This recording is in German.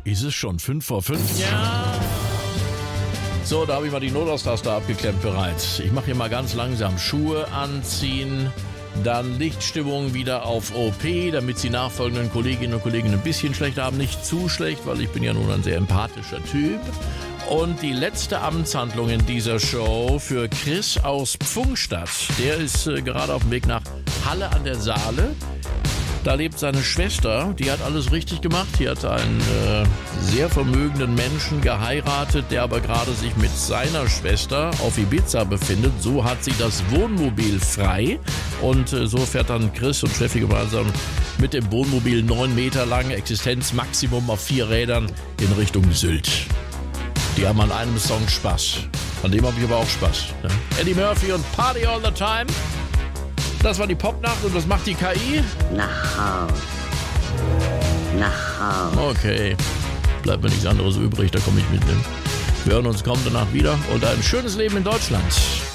Ist es schon 5:05? Ja. So, da habe ich mal die Notaustaste abgeklemmt bereits. Ich mache hier mal ganz langsam Schuhe anziehen, dann Lichtstimmung wieder auf OP, damit die nachfolgenden Kolleginnen und Kollegen ein bisschen schlecht haben. Nicht zu schlecht, weil ich bin ja nun ein sehr empathischer Typ. Und die letzte Amtshandlung in dieser Show für Chris aus Pfungstadt. Der ist gerade auf dem Weg nach Halle an der Saale. Da lebt seine Schwester, die hat alles richtig gemacht. Die hat einen sehr vermögenden Menschen geheiratet, der aber gerade sich mit seiner Schwester auf Ibiza befindet. So hat sie das Wohnmobil frei und so fährt dann Chris und Steffi gemeinsam mit dem Wohnmobil 9 Meter lang, Existenzmaximum auf 4 Rädern in Richtung Sylt. Die haben an einem Song Spaß. An dem habe ich aber auch Spaß. Ne? Eddie Murphy und Party All the Time. Das war die Popnacht und was macht die KI? Nach Haus. Nach Haus. Okay, bleibt mir nichts anderes übrig, da komme ich mit. Wir hören uns kommende Nacht wieder und ein schönes Leben in Deutschland.